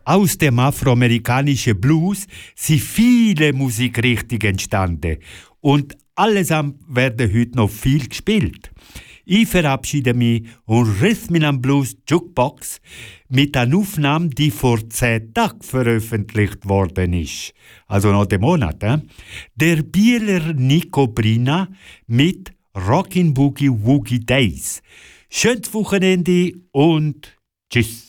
Aus dem afroamerikanischen Blues sind viele Musikrichtungen entstanden und allesamt werden heute noch viel gespielt. Ich verabschiede mich und Rhythm and Blues Jukebox mit einer Aufnahme, die vor 10 Tagen veröffentlicht worden ist. Also noch den Monat. Der Bieler Nico Brina mit Rockin' Boogie Woogie Days. Schönes Wochenende und tschüss.